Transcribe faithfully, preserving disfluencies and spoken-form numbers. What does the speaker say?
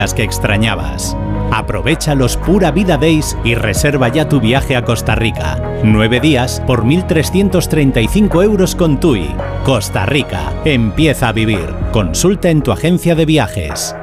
las que extrañabas. Aprovecha los Pura Vida Days y reserva ya tu viaje a Costa Rica. Nueve días por mil trescientos treinta y cinco euros con TUI. Costa Rica, empieza a vivir. Consulta en tu agencia de viajes.